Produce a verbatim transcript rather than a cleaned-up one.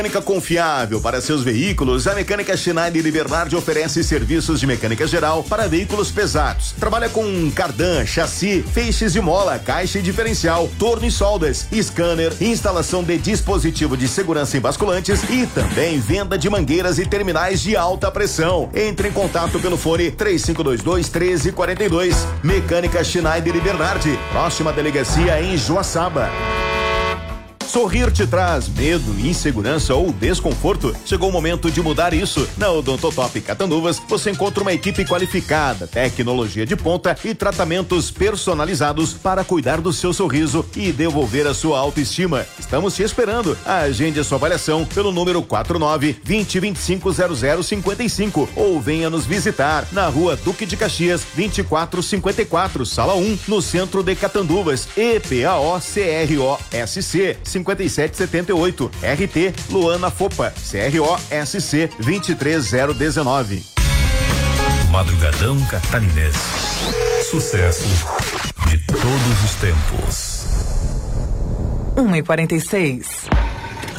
Mecânica confiável para seus veículos, a Mecânica Schneider e Bernardi oferece serviços de mecânica geral para veículos pesados. Trabalha com cardan, chassi, feixes de mola, caixa e diferencial, torno e soldas, scanner, instalação de dispositivo de segurança em basculantes e também venda de mangueiras e terminais de alta pressão. Entre em contato pelo fone três cinco dois dois, um três quatro dois. Mecânica Schneider e Bernardi, próxima delegacia em Joaçaba. Sorrir te traz medo, insegurança ou desconforto? Chegou o momento de mudar isso. Na Odontotop Catanduvas, você encontra uma equipe qualificada, tecnologia de ponta e tratamentos personalizados para cuidar do seu sorriso e devolver a sua autoestima. Estamos te esperando. Agende a sua avaliação pelo número quatro nove, vinte, vinte e cinco, zero zero, cinquenta e cinco ou venha nos visitar na Rua Duque de Caxias, vinte e quatro cinquenta e quatro, sala um, no centro de Catanduvas. E P A O C R O S C cinquenta e sete setenta e oito, R T Luana Fopa, C R O S C vinte e três zero dezenove. Madrugadão Catarinense. Sucesso de todos os tempos. uma e quarenta e seis.